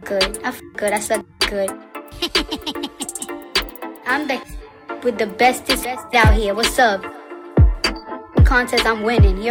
good. I f good. I suck good. I'm the with the bestest out here. What's up? Contest I'm winning.